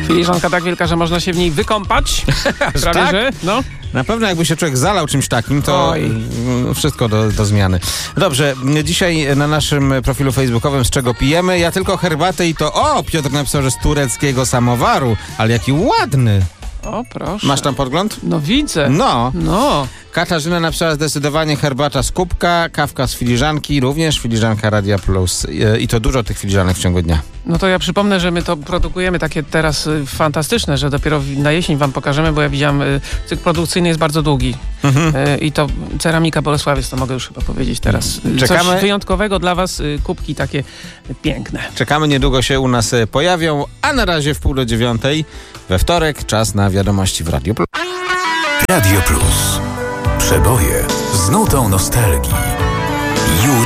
Filiżanka tak wielka, że można się w niej wykąpać. Prawie, tak? że? No. Na pewno jakby się człowiek zalał czymś takim, to wszystko do zmiany. Dobrze, dzisiaj na naszym profilu facebookowym z czego pijemy? Ja tylko herbatę i to... Piotr napisał, że z tureckiego samowaru, ale jaki ładny. O, proszę. Masz tam podgląd? No widzę. No. Katarzyna napisała zdecydowanie herbata z kubka, kawka z filiżanki, również filiżanka Radia Plus. I to dużo tych filiżanek w ciągu dnia. No to ja przypomnę, że my to produkujemy takie teraz fantastyczne, że dopiero na jesień wam pokażemy, bo ja widziałem, cykl produkcyjny jest bardzo długi. I to Ceramika Bolesławiec, to mogę już chyba powiedzieć teraz. Czekamy. Coś wyjątkowego dla was, kubki takie piękne. Czekamy, niedługo się u nas pojawią, a na razie w 8:30 we wtorek czas na wiadomości w Radio Plus. Radio Plus. Przeboje z nutą nostalgii.